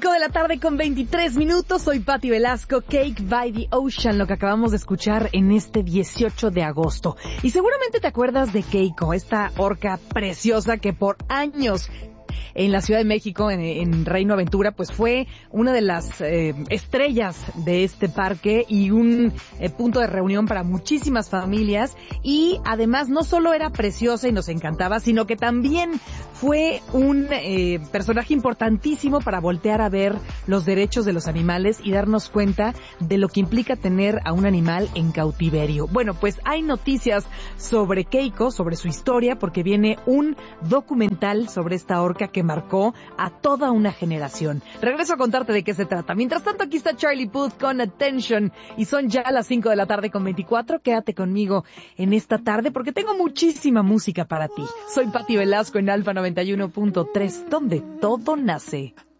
5 de la tarde con 23 minutos. Soy Patti Velasco, Cake by the Ocean, lo que acabamos de escuchar en este 18 de agosto. Y seguramente te acuerdas de Keiko, esta orca preciosa que por años en la Ciudad de México, en Reino Aventura, pues fue una de las estrellas de este parque y un punto de reunión para muchísimas familias. Y además no solo era preciosa y nos encantaba, sino que también fue un personaje importantísimo para voltear a ver los derechos de los animales y darnos cuenta de lo que implica tener a un animal en cautiverio. Bueno, pues hay noticias sobre Keiko, sobre su historia, porque viene un documental sobre esta orca que marcó a toda una generación. Regreso a contarte de qué se trata. Mientras tanto, aquí está Charlie Puth con Attention y son ya las 5 de la tarde con 24. Quédate conmigo en esta tarde porque tengo muchísima música para ti. Soy Patti Velasco en Alfa 91.3, donde todo nace.